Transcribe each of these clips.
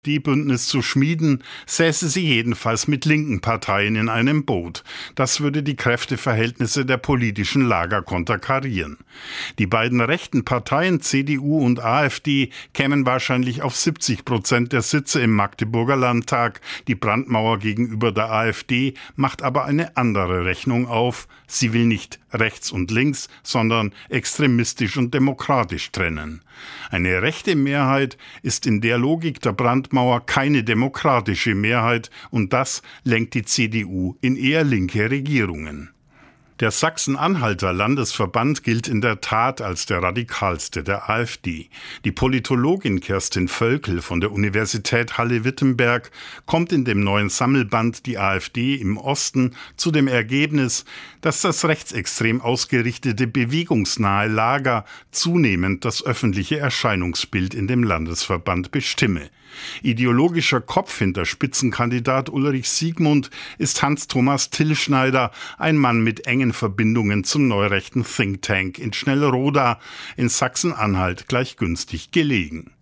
AfD-Bündnis zu schmieden, säße sie jedenfalls mit linken Parteien in einem Boot. Das würde die Kräfteverhältnisse der politischen Lager konterkarieren. Die beiden rechten Parteien CDU und AfD kämen wahrscheinlich auf 70% der Sitze im Magdeburger Landtag. Die Brandmauer gegenüber der AfD macht aber eine andere Rechnung auf. Sie will nicht rechts und links, sondern extremistisch und demokratisch trennen. Eine rechte Mehrheit ist in der Logik der Brandmauer keine demokratische Mehrheit und das lenkt die CDU in eher linke Regierungen. Der Sachsen-Anhalter Landesverband gilt in der Tat als der radikalste der AfD. Die Politologin Kerstin Völkel von der Universität Halle-Wittenberg kommt in dem neuen Sammelband Die AfD im Osten zu dem Ergebnis, dass das rechtsextrem ausgerichtete bewegungsnahe Lager zunehmend das öffentliche Erscheinungsbild in dem Landesverband bestimme. Ideologischer Kopf hinter Spitzenkandidat Ulrich Siegmund ist Hans-Thomas Tillschneider, ein Mann mit engen Verbindungen zum neurechten Think Tank in Schnellroda in Sachsen-Anhalt gleich günstig gelegen.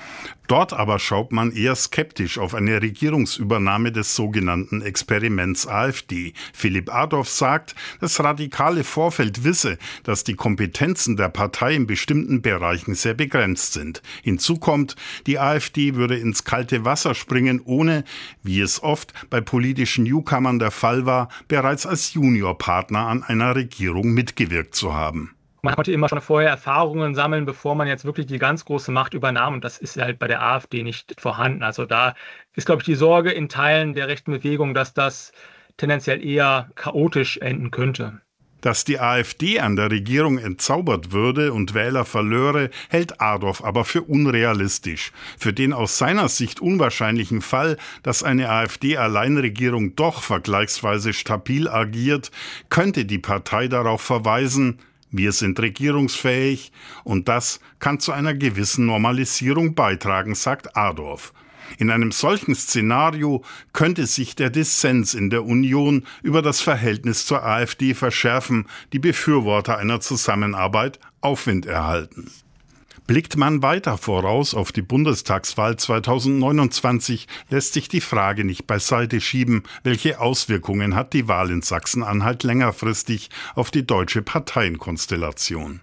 Dort aber schaut man eher skeptisch auf eine Regierungsübernahme des sogenannten Experiments AfD. Philipp Adorf sagt, das radikale Vorfeld wisse, dass die Kompetenzen der Partei in bestimmten Bereichen sehr begrenzt sind. Hinzu kommt, die AfD würde ins kalte Wasser springen, ohne, wie es oft bei politischen Newcomern der Fall war, bereits als Juniorpartner an einer Regierung mitgewirkt zu haben. Man konnte immer schon vorher Erfahrungen sammeln, bevor man jetzt wirklich die ganz große Macht übernahm. Und das ist halt bei der AfD nicht vorhanden. Also da ist, glaube ich, die Sorge in Teilen der rechten Bewegung, dass das tendenziell eher chaotisch enden könnte. Dass die AfD an der Regierung entzaubert würde und Wähler verlöre, hält Adorf aber für unrealistisch. Für den aus seiner Sicht unwahrscheinlichen Fall, dass eine AfD-Alleinregierung doch vergleichsweise stabil agiert, könnte die Partei darauf verweisen: Wir sind regierungsfähig und das kann zu einer gewissen Normalisierung beitragen, sagt Adorf. In einem solchen Szenario könnte sich der Dissens in der Union über das Verhältnis zur AfD verschärfen, die Befürworter einer Zusammenarbeit Aufwind erhalten. Blickt man weiter voraus auf die Bundestagswahl 2029, lässt sich die Frage nicht beiseite schieben, welche Auswirkungen hat die Wahl in Sachsen-Anhalt längerfristig auf die deutsche Parteienkonstellation.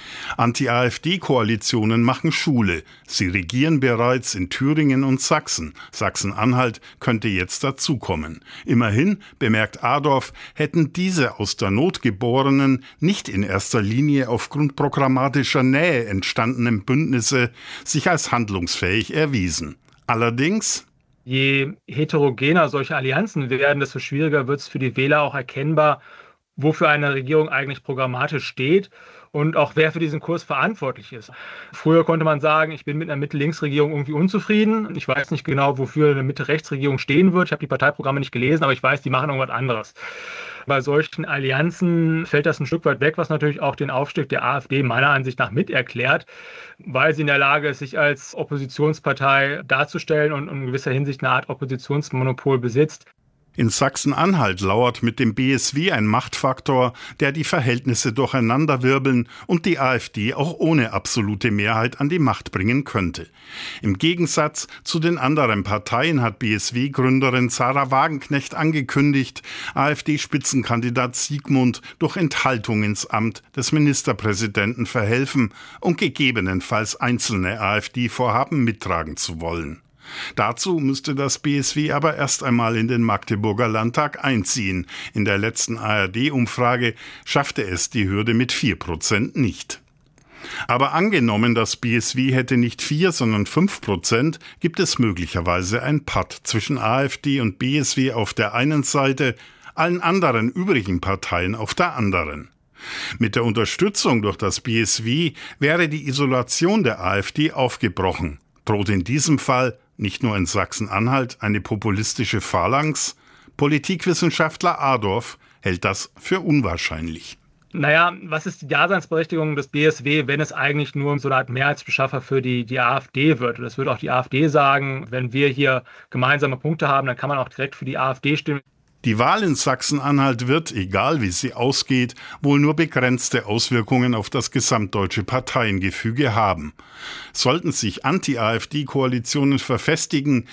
Anti-AfD-Koalitionen machen Schule. Sie regieren bereits in Thüringen und Sachsen. Sachsen-Anhalt könnte jetzt dazukommen. Immerhin, bemerkt Adorf, hätten diese aus der Not geborenen, nicht in erster Linie aufgrund programmatischer Nähe entstandenen Bündnisse sich als handlungsfähig erwiesen. Allerdings: Je heterogener solche Allianzen werden, desto schwieriger wird es für die Wähler auch erkennbar, wofür eine Regierung eigentlich programmatisch steht und auch wer für diesen Kurs verantwortlich ist. Früher konnte man sagen, ich bin mit einer Mitte-Links-Regierung irgendwie unzufrieden. Ich weiß nicht genau, wofür eine Mitte-Rechts-Regierung stehen wird. Ich habe die Parteiprogramme nicht gelesen, aber ich weiß, die machen irgendwas anderes. Bei solchen Allianzen fällt das ein Stück weit weg, was natürlich auch den Aufstieg der AfD meiner Ansicht nach mit erklärt, weil sie in der Lage ist, sich als Oppositionspartei darzustellen und in gewisser Hinsicht eine Art Oppositionsmonopol besitzt. In Sachsen-Anhalt lauert mit dem BSW ein Machtfaktor, der die Verhältnisse durcheinanderwirbeln und die AfD auch ohne absolute Mehrheit an die Macht bringen könnte. Im Gegensatz zu den anderen Parteien hat BSW-Gründerin Sarah Wagenknecht angekündigt, AfD-Spitzenkandidat Siegmund durch Enthaltung ins Amt des Ministerpräsidenten verhelfen und gegebenenfalls einzelne AfD-Vorhaben mittragen zu wollen. Dazu müsste das BSW aber erst einmal in den Magdeburger Landtag einziehen. In der letzten ARD-Umfrage schaffte es die Hürde mit 4% nicht. Aber angenommen, das BSW hätte nicht 4, sondern 5%, gibt es möglicherweise ein Patt zwischen AfD und BSW auf der einen Seite, allen anderen übrigen Parteien auf der anderen. Mit der Unterstützung durch das BSW wäre die Isolation der AfD aufgebrochen. Droht in diesem Fall nicht nur in Sachsen-Anhalt eine populistische Phalanx? Politikwissenschaftler Adorf hält das für unwahrscheinlich. Naja, was ist die Daseinsberechtigung des BSW, wenn es eigentlich nur so eine Art Mehrheitsbeschaffer für die AfD wird? Und das würde auch die AfD sagen, wenn wir hier gemeinsame Punkte haben, dann kann man auch direkt für die AfD stimmen. Die Wahl in Sachsen-Anhalt wird, egal wie sie ausgeht, wohl nur begrenzte Auswirkungen auf das gesamtdeutsche Parteiengefüge haben. Sollten sich Anti-AfD-Koalitionen verfestigen,